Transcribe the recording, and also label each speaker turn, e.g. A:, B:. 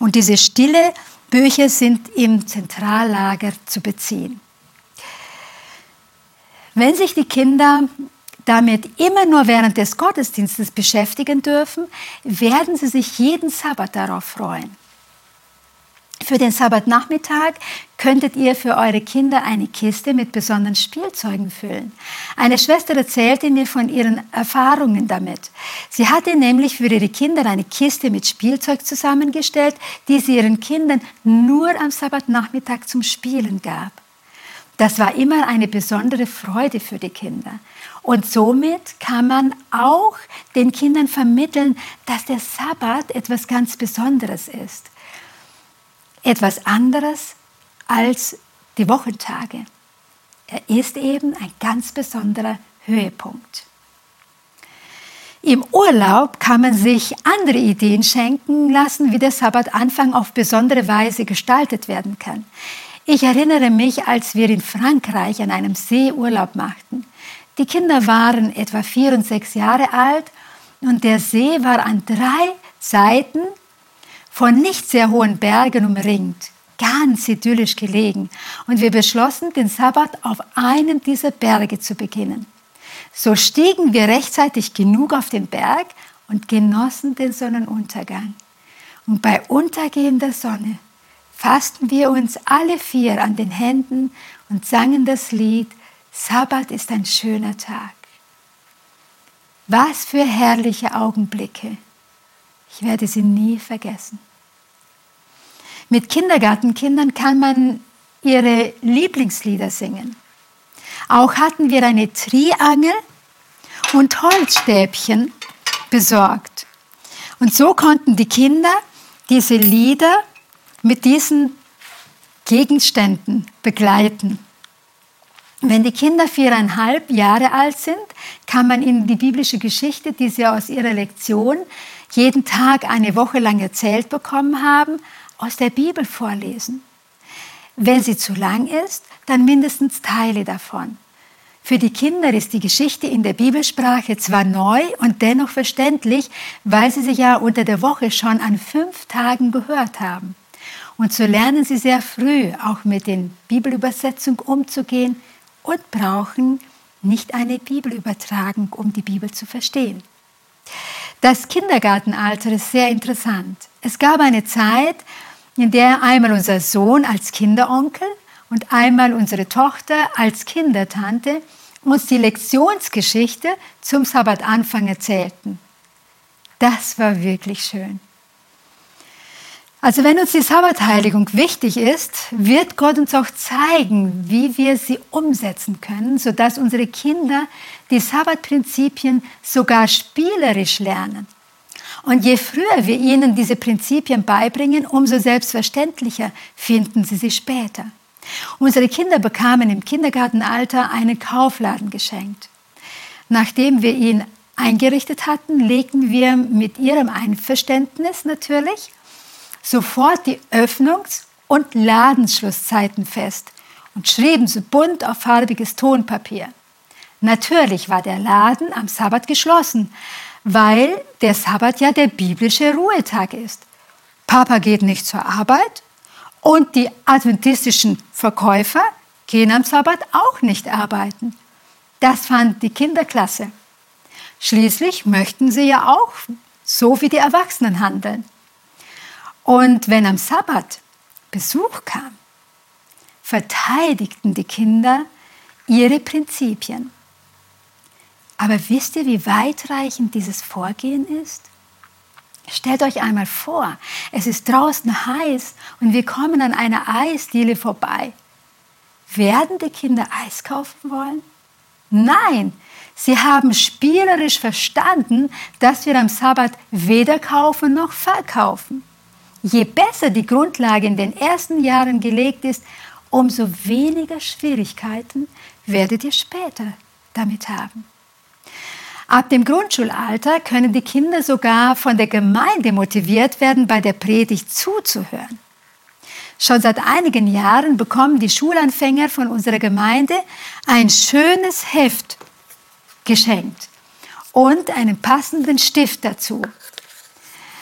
A: Und diese stille Bücher sind im Zentrallager zu beziehen. Wenn sich die Kinder damit immer nur während des Gottesdienstes beschäftigen dürfen, werden sie sich jeden Sabbat darauf freuen. Für den Sabbatnachmittag könntet ihr für eure Kinder eine Kiste mit besonderen Spielzeugen füllen. Eine Schwester erzählte mir von ihren Erfahrungen damit. Sie hatte nämlich für ihre Kinder eine Kiste mit Spielzeug zusammengestellt, die sie ihren Kindern nur am Sabbatnachmittag zum Spielen gab. Das war immer eine besondere Freude für die Kinder. Und somit kann man auch den Kindern vermitteln, dass der Sabbat etwas ganz Besonderes ist. Etwas anderes als die Wochentage. Er ist eben ein ganz besonderer Höhepunkt. Im Urlaub kann man sich andere Ideen schenken lassen, wie der Sabbatanfang auf besondere Weise gestaltet werden kann. Ich erinnere mich, als wir in Frankreich an einem See Urlaub machten. Die Kinder waren etwa 4 und 6 Jahre alt und der See war an 3 Seiten von nicht sehr hohen Bergen umringt, ganz idyllisch gelegen. Und wir beschlossen, den Sabbat auf einem dieser Berge zu beginnen. So stiegen wir rechtzeitig genug auf den Berg und genossen den Sonnenuntergang. Und bei untergehender Sonne fassten wir uns alle 4 an den Händen und sangen das Lied »Sabbat ist ein schöner Tag«. Was für herrliche Augenblicke. Ich werde sie nie vergessen. Mit Kindergartenkindern kann man ihre Lieblingslieder singen. Auch hatten wir eine Triangel und Holzstäbchen besorgt. Und so konnten die Kinder diese Lieder mit diesen Gegenständen begleiten. Wenn die Kinder 4,5 Jahre alt sind, kann man ihnen die biblische Geschichte, die sie aus ihrer Lektion jeden Tag eine Woche lang erzählt bekommen haben, aus der Bibel vorlesen. Wenn sie zu lang ist, dann mindestens Teile davon. Für die Kinder ist die Geschichte in der Bibelsprache zwar neu und dennoch verständlich, weil sie sie ja unter der Woche schon an 5 Tagen gehört haben. Und so lernen sie sehr früh auch mit den Bibelübersetzungen umzugehen und brauchen nicht eine Bibelübertragung, um die Bibel zu verstehen. Das Kindergartenalter ist sehr interessant. Es gab eine Zeit, in der einmal unser Sohn als Kinderonkel und einmal unsere Tochter als Kindertante uns die Lektionsgeschichte zum Sabbatanfang erzählten. Das war wirklich schön. Also wenn uns die Sabbatheiligung wichtig ist, wird Gott uns auch zeigen, wie wir sie umsetzen können, sodass unsere Kinder die Sabbatprinzipien sogar spielerisch lernen. Und je früher wir ihnen diese Prinzipien beibringen, umso selbstverständlicher finden sie später. Unsere Kinder bekamen im Kindergartenalter einen Kaufladen geschenkt. Nachdem wir ihn eingerichtet hatten, legten wir mit ihrem Einverständnis natürlich sofort die Öffnungs- und Ladenschlusszeiten fest und schrieben sie bunt auf farbiges Tonpapier. Natürlich war der Laden am Sabbat geschlossen, weil der Sabbat ja der biblische Ruhetag ist. Papa geht nicht zur Arbeit und die adventistischen Verkäufer gehen am Sabbat auch nicht arbeiten. Das fand die Kinder klasse. Schließlich möchten sie ja auch so wie die Erwachsenen handeln. Und wenn am Sabbat Besuch kam, verteidigten die Kinder ihre Prinzipien. Aber wisst ihr, wie weitreichend dieses Vorgehen ist? Stellt euch einmal vor, es ist draußen heiß und wir kommen an einer Eisdiele vorbei. Werden die Kinder Eis kaufen wollen? Nein, sie haben spielerisch verstanden, dass wir am Sabbat weder kaufen noch verkaufen. Je besser die Grundlage in den ersten Jahren gelegt ist, umso weniger Schwierigkeiten werdet ihr später damit haben. Ab dem Grundschulalter können die Kinder sogar von der Gemeinde motiviert werden, bei der Predigt zuzuhören. Schon seit einigen Jahren bekommen die Schulanfänger von unserer Gemeinde ein schönes Heft geschenkt und einen passenden Stift dazu.